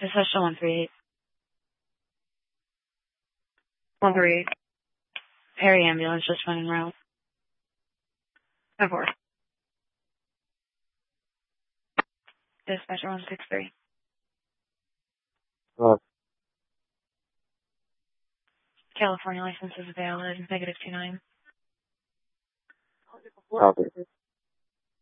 Dispatcher 138. 138. Perry ambulance just went en route. 10-4. Dispatcher 163. California license is valid. -29. Copy.